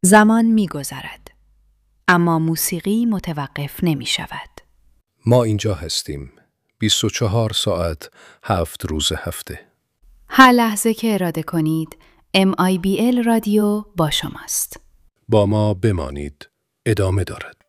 زمان می گذرد، اما موسیقی متوقف نمی شود. ما اینجا هستیم 24 ساعت 7 روز هفته. هر لحظه که اراده کنید MIBL رادیو با شماست. با ما بمانید، ادامه دارد.